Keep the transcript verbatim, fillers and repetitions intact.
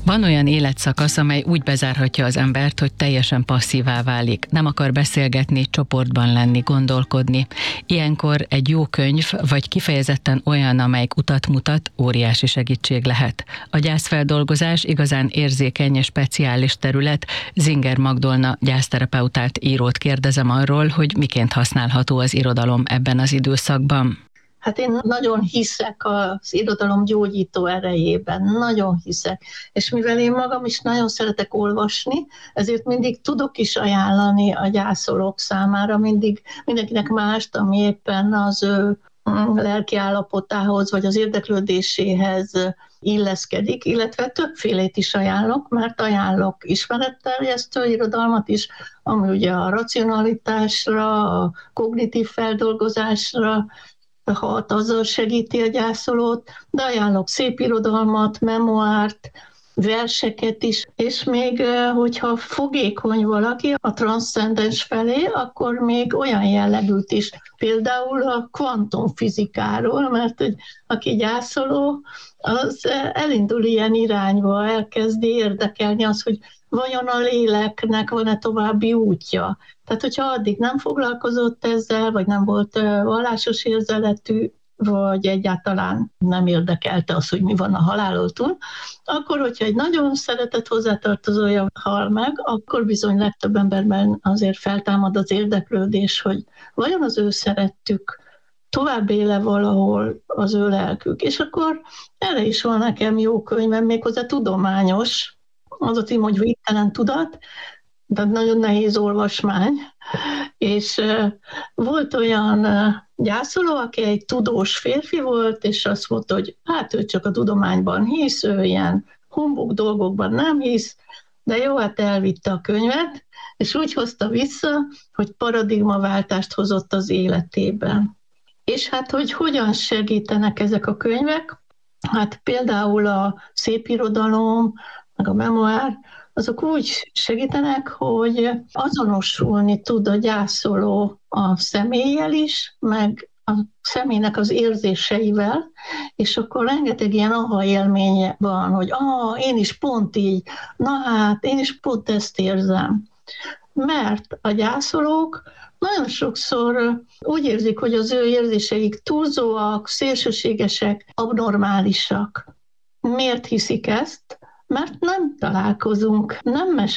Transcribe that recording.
Van olyan életszakasz, amely úgy bezárhatja az embert, hogy teljesen passzívá válik. Nem akar beszélgetni, csoportban lenni, gondolkodni. Ilyenkor egy jó könyv, vagy kifejezetten olyan, amelyik utat mutat, óriási segítség lehet. A gyászfeldolgozás igazán érzékeny és speciális terület. Zinger Magdolna gyászterapeutát, írót kérdezem arról, hogy miként használható az irodalom ebben az időszakban. Hát én nagyon hiszek az irodalom gyógyító erejében, nagyon hiszek. És mivel én magam is nagyon szeretek olvasni, ezért mindig tudok is ajánlani a gyászolók számára, mindig mindenkinek mást, ami éppen az ő lelki állapotához, vagy az érdeklődéséhez illeszkedik, illetve többfélét is ajánlok, mert ajánlok ismeretterjesztő irodalmat is, ami ugye a racionalitásra, a kognitív feldolgozásra hat, azzal segíti a gyászolót, de ajánlok szép irodalmat, memoárt, verseket is, és még, hogyha fogékony valaki a transzcendens felé, akkor még olyan jellegűt is, például a kvantumfizikáról, mert hogy aki gyászoló, az elindul ilyen irányba, elkezdi érdekelni az, hogy vajon a léleknek van-e további útja. Tehát, hogyha addig nem foglalkozott ezzel, vagy nem volt vallásos érzeletű, vagy egyáltalán nem érdekelte az, hogy mi van a halálon túl, akkor, hogyha egy nagyon szeretett hozzátartozója hal meg, akkor bizony legtöbb emberben azért feltámad az érdeklődés, hogy vajon az ő szerettük tovább éle valahol az ő lelkük. És akkor erre is van nekem jó könyvem, méghozzá tudományos, az a cím, hogy Végtelen tudat, de nagyon nehéz olvasmány, és volt olyan gyászoló, aki egy tudós férfi volt, és azt mondta, hogy hát ő csak a tudományban hisz, ő ilyen humbug dolgokban nem hisz, de jó, hát elvitte a könyvet, és úgy hozta vissza, hogy paradigmaváltást hozott az életében. És hát, hogy hogyan segítenek ezek a könyvek? Hát például a szép irodalom, meg a memoár, azok úgy segítenek, hogy azonosulni tud a gyászoló a személlyel is, meg a személynek az érzéseivel, és akkor rengeteg ilyen aha élménye van, hogy ah, én is pont így, na hát, én is pont ezt érzem. Mert a gyászolók nagyon sokszor úgy érzik, hogy az ő érzéseik túlzóak, szélsőségesek, abnormálisak. Miért hiszik ezt? Mert nem találkozunk, nem